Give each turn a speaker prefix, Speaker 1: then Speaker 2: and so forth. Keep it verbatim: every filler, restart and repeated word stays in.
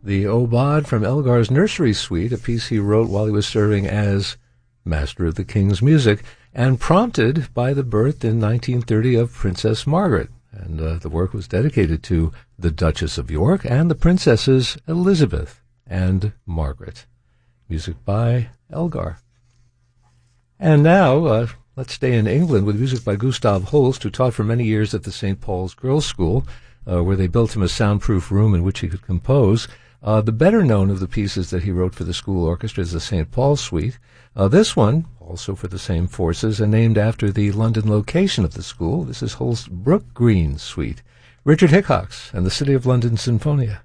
Speaker 1: the Aubade from Elgar's Nursery Suite, a piece he wrote while he was serving as Master of the King's Music, and prompted by the birth in nineteen thirty of Princess Margaret. And uh, the work was dedicated to the Duchess of York and the Princesses Elizabeth and Margaret. Music by Elgar. And now, uh, let's stay in England with music by Gustav Holst, who taught for many years at the Saint Paul's Girls' School, uh, where they built him a soundproof room in which he could compose. Uh, the better known of the pieces that he wrote for the school orchestra is the Saint Paul's Suite. Uh, this one, also for the same forces, and named after the London location of the school, this is Holst's Brook Green Suite. Richard Hickox and the City of London Sinfonia.